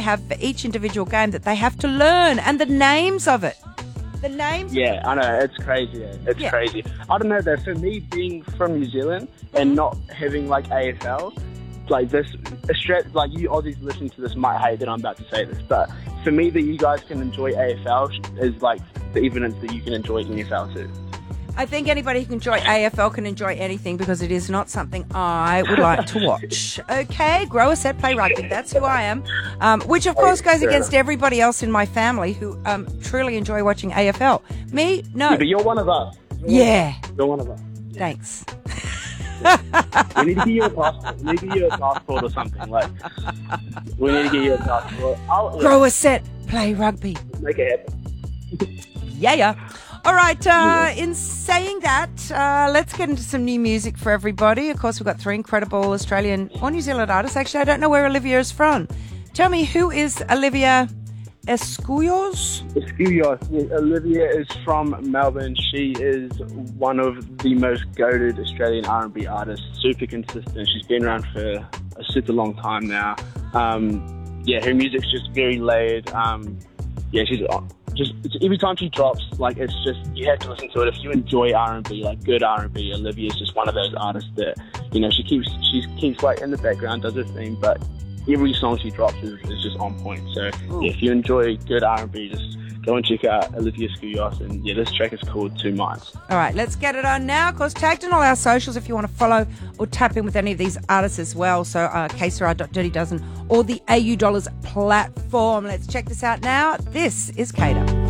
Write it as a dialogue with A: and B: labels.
A: have for each individual game that they have to learn, and the names of it. The names.
B: Yeah, I know. It's crazy. It's crazy. I don't know, though. For me, being from New Zealand and not having, like, AFL, like this, like you Aussies listening to this might hate that I'm about to say this, but for me, that you guys can enjoy AFL is, like, the evidence that you can enjoy NFL too.
A: I think anybody who can enjoy AFL can enjoy anything because it is not something I would like to watch. Okay, grow a set, play rugby. That's who I am. Which, of course, goes against everybody else in my family who truly enjoy watching AFL. Me, no.
B: Yeah, but you're one of us.
A: You're
B: one of us.
A: Thanks.
B: We need to get you a passport. We need to get you a passport or something. Like, we need to get you a passport.
A: Grow a set, play rugby.
B: Make it happen.
A: Yeah. All right, in saying that, let's get into some new music for everybody. Of course, we've got 3 incredible Australian or New Zealand artists. Actually, I don't know where Olivia is from. Tell me, who is Olivia Escuyos?
B: Escuyos. Yeah, Olivia is from Melbourne. She is one of the most goated Australian R&B artists. Super consistent. She's been around for a super long time now. Her music's just very layered. She's... Just every time she drops, like, it's just, you have to listen to it. If you enjoy R&B, like good R&B, Olivia's just one of those artists that, you know, she keeps like in the background, does her thing, but every song she drops is just on point. So if you enjoy good R&B, just go and check out Olivia Escuyos, and this track is called Two Minds.
A: All right, let's get it on now. Of course, tagged in all our socials if you want to follow or tap in with any of these artists as well. So KSRI.Dirty Dozen or the AU Dollars platform. Let's check this out now. This is Cater.